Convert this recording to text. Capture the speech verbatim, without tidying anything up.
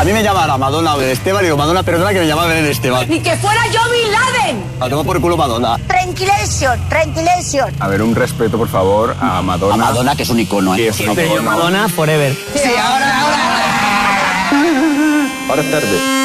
mí me llaman a Madonna o Esteban y digo, Madonna, perdona que me llama Belén Esteban. Ni que fuera yo Bin Laden. La tengo por el culo Madonna. Tranquilation, tranquilation. A ver, un respeto, por favor, a Madonna. A Madonna, que es un icono, ¿eh? Sí, es un icono. Madonna forever. Sí, ahora, ahora. Ahora es tarde.